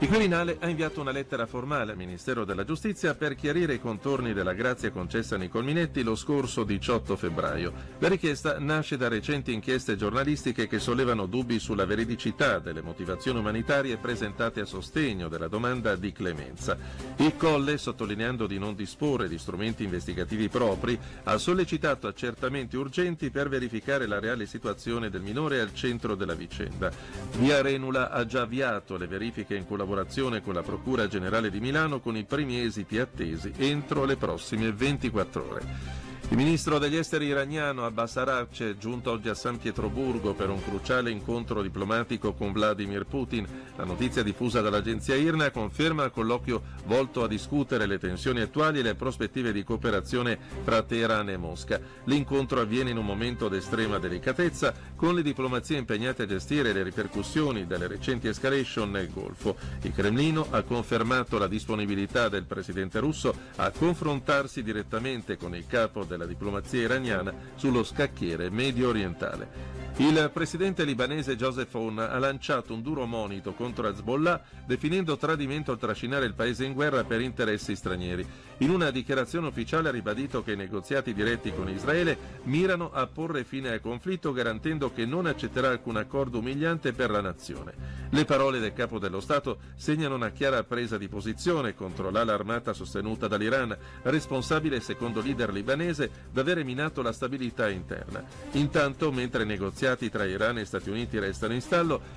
Il Quirinale ha inviato una lettera formale al Ministero della Giustizia per chiarire i contorni della grazia concessa a Nicole Minetti lo scorso 18 febbraio. La richiesta nasce da recenti inchieste giornalistiche che sollevano dubbi sulla veridicità delle motivazioni umanitarie presentate a sostegno della domanda di clemenza. Il Colle, sottolineando di non disporre di strumenti investigativi propri, ha sollecitato accertamenti urgenti per verificare la reale situazione del minore al centro della vicenda. Via Arenula ha già avviato le verifiche in collaborazione con la Procura Generale di Milano con i primi esiti attesi entro le prossime 24 ore. Il ministro degli esteri iraniano Abbas Araghchi è giunto oggi a San Pietroburgo per un cruciale incontro diplomatico con Vladimir Putin. La notizia diffusa dall'agenzia IRNA conferma il colloquio volto a discutere le tensioni attuali e le prospettive di cooperazione fra Teheran e Mosca. L'incontro avviene in un momento di estrema delicatezza, con le diplomazie impegnate a gestire le ripercussioni delle recenti escalation nel Golfo. Il Cremlino ha confermato la disponibilità del presidente russo a confrontarsi direttamente con il capo della diplomazia iraniana sullo scacchiere medio orientale. Il presidente libanese Joseph Aoun ha lanciato un duro monito contro Hezbollah, definendo tradimento trascinare il paese in guerra per interessi stranieri. In una dichiarazione ufficiale ha ribadito che i negoziati diretti con Israele mirano a porre fine al conflitto, garantendo che non accetterà alcun accordo umiliante per la nazione. Le parole del capo dello Stato segnano una chiara presa di posizione contro l'ala armata sostenuta dall'Iran, responsabile, secondo il leader libanese, d'avere minato la stabilità interna. Intanto, mentre i negoziati tra Iran e Stati Uniti restano in stallo,